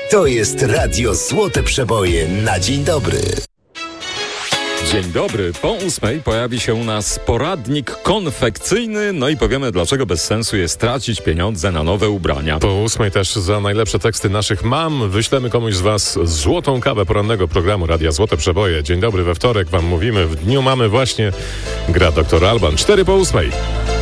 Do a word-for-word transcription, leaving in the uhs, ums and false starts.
To jest Radio Złote Przeboje na dzień dobry. Dzień dobry. Po ósmej pojawi się u nas poradnik konfekcyjny, no i powiemy, dlaczego bez sensu jest tracić pieniądze na nowe ubrania. Po ósmej też za najlepsze teksty naszych mam wyślemy komuś z was złotą kawę porannego programu Radia Złote Przeboje. Dzień dobry, we wtorek wam mówimy, w dniu mamy właśnie gra doktor Alban. Cztery po ósmej.